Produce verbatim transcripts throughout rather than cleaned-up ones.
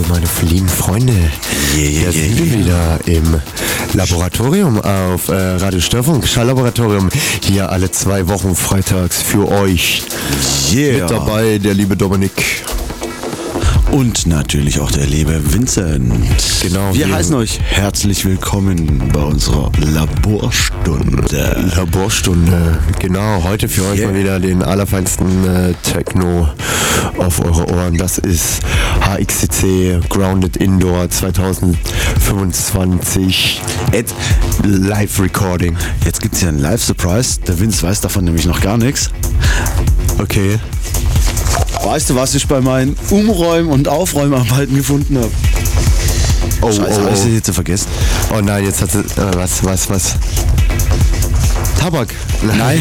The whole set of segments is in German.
meine lieben Freunde. Yeah, Hier yeah, sind wir yeah. wieder im Laboratorium auf äh, Radio Störfunk, Schalllaboratorium. Hier alle zwei Wochen freitags für euch. Yeah. Mit dabei der liebe Dominik. Und natürlich auch der liebe Vincent. Genau. Wir heißen euch herzlich willkommen bei unserer Laborstunde. Laborstunde. Genau, heute für euch Yeah. mal wieder den allerfeinsten äh, Techno auf eure Ohren. Das ist H X C C Grounded Indoor zwanzig fünfundzwanzig Jetzt, Live Recording. jetzt gibt es ja einen Live-Surprise. Der Vince weiß davon nämlich noch gar nichts. Okay. Weißt du, was ich bei meinen Umräumen- und Aufräumarbeiten gefunden habe? Oh, Scheiße, oh, hab ich oh. das jetzt vergessen? Oh nein, jetzt hat sie. Äh, was, was, was? Tabak. Nein.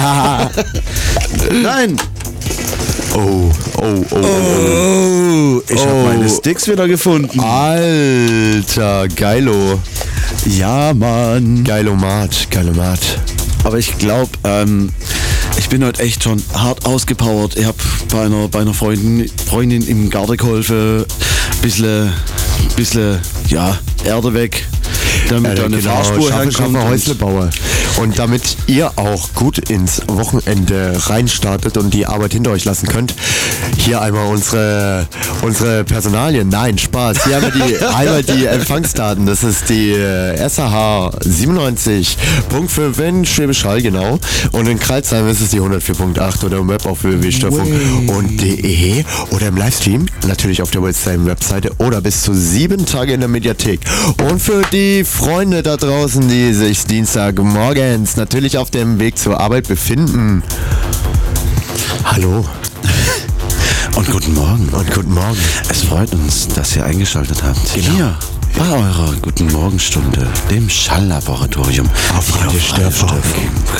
Nein. Oh, oh, oh, oh. Oh, ich habe Oh. meine Sticks wieder gefunden. Alter, geilo. Ja, Mann. Geilomat, Geilomat. Aber ich glaube, ähm, ich bin heute echt schon hart ausgepowert. Ich habe bei einer, bei einer Freundin, Freundin im Garten geholfen, bisschen, bisschen, ja, Erde weg, damit da eine Fahrspur Schaffe, herkommt. Schaffe, Häuslebauer. Und damit ihr auch gut ins Wochenende reinstartet und die Arbeit hinter euch lassen könnt, hier einmal unsere, unsere Personalien. Nein, Spaß. Hier einmal die, einmal die Empfangsdaten. Das ist die äh, S H H siebenundneunzig Punkt fünf in Schwäbisch Hall, genau. Und in Kreilsheim ist es die hundertvier Punkt acht oder im Web auf w w w punkt störfunk punkt d e oder im Livestream, natürlich auf der Webseite oder bis zu sieben Tage in der Mediathek. Und für die Freunde da draußen, die sich Dienstagmorgens natürlich auf dem Weg zur Arbeit befinden. Hallo. Und guten Morgen. Und guten Morgen. Es freut uns, dass ihr eingeschaltet habt. Genau. Hier bei eurer Guten Morgenstunde, dem Schalllaboratorium. Auf Radio Störfunk.